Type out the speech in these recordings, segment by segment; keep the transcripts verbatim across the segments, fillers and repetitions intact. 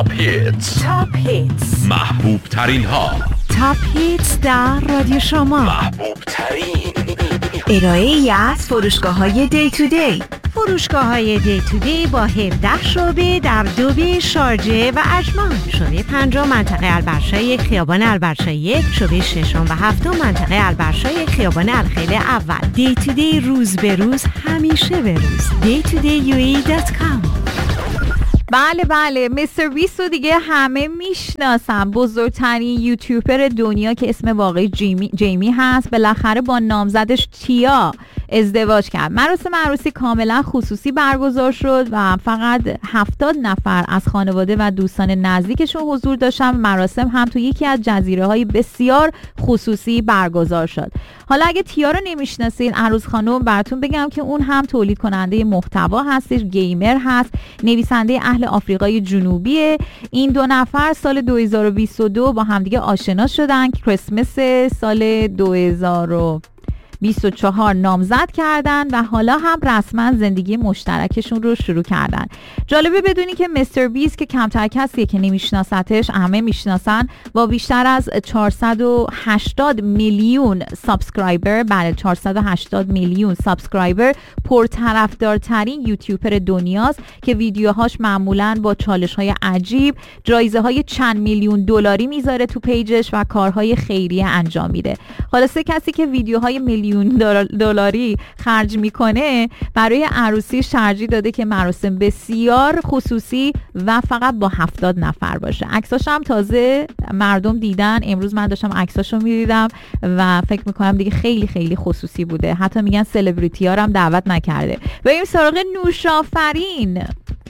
تاپ هیتز تاپ هیتز محبوب ترین ها تاپ هیتز در رادیو شما محبوب ترین ارائه ای از فروشگاه های دی تو دی. فروشگاه های دی تو دی با هفده شعبه در دوبه، شارجه و عجمان. شعبه پنجم منطقه البرشای خیابان البرشای یک، شعبه ششم و هفتم منطقه البرشای خیابان الخیل اول. دی تو دی روز به روز، همیشه به روز. دی تو دی یو ای دات کام. بله بله مستر بیست رو دیگه همه میشناسن، بزرگترین یوتیوبر دنیا که اسم واقعی جیمی, جیمی هست. بالاخره با نامزدش تیا ازدواج کرد. مراسم عروسی کاملا خصوصی برگزار شد و فقط هفتاد نفر از خانواده و دوستان نزدیکشون حضور داشتن. مراسم هم تو یکی از جزیره های بسیار خصوصی برگزار شد. حالا اگه تیا رو نمیشناسین، عروس خانم براتون بگم که اون هم تولید کننده محتوا هستش، گیمر هست، نویسنده اهل آفریقای جنوبیه. این دو نفر سال دو هزار و بیست و دو با همدیگه آشنا شدن. کریسمس سال دو هزار و بیست و چهار نامزد کردن و حالا هم رسما زندگی مشترکشون رو شروع کردن. جالبه بدونی که مستر بیست که کمتر کسیه که نمیشناستش، همه میشناسن، با بیشتر از چهارصد و هشتاد میلیون سابسکرایبر، بله چهارصد و هشتاد میلیون سابسکرایبر، پرطرفدارترین یوتیوبر دنیاست که ویدیوهاش معمولاً با چالش‌های عجیب، جایزه‌های چند میلیون دلاری میذاره تو پیجش و کارهای خیریه انجام میده. خلاصه کسی که ویدیوهای میلیون دلاری خرج میکنه برای عروسی ترجیح داده که مراسم بسیار خصوصی و فقط با هفتاد نفر باشه. عکساش هم تازه مردم دیدن، امروز من داشتم عکساشو میدیدم و فکر میکنم دیگه خیلی خیلی خصوصی بوده. حتی میگن سلبریتی ها رو هم دعوت نکرده. بریم سراغ نوشافرین.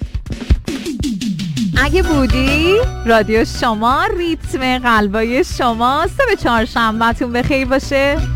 اگه بودی رادیو شما، ریتم قلبای شما. صبح چهارشنبه‌تون بخیر باشه.